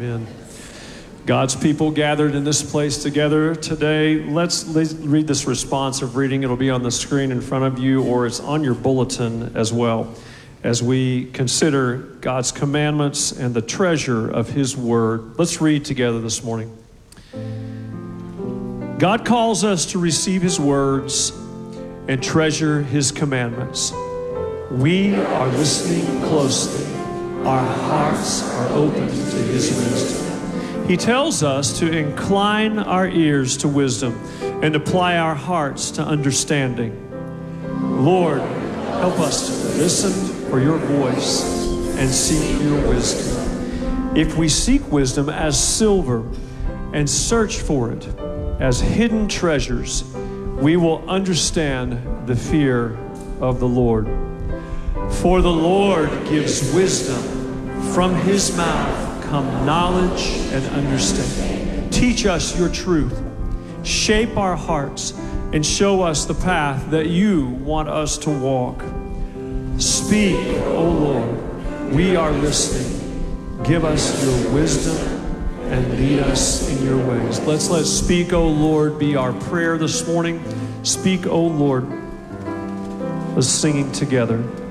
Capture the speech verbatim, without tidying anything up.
Amen. God's people gathered in this place together today. Let's, let's read this responsive reading. It'll be on the screen in front of you, or it's on your bulletin as well, as we consider God's commandments and the treasure of His Word. Let's read together this morning. God calls us to receive His words and treasure His commandments. We are listening closely. Our hearts are open to His wisdom. He tells us to incline our ears to wisdom and apply our hearts to understanding. Lord, help us to listen for your voice and seek your wisdom. If we seek wisdom as silver and search for it as hidden treasures, we will understand the fear of the Lord. For the Lord gives wisdom. From His mouth come knowledge and understanding. Teach us your truth. Shape our hearts and show us the path that you want us to walk. Speak, O Lord. We are listening. Give us your wisdom and lead us in your ways. Let's let Speak, O Lord, be our prayer this morning. Speak, O Lord. Let's singing together.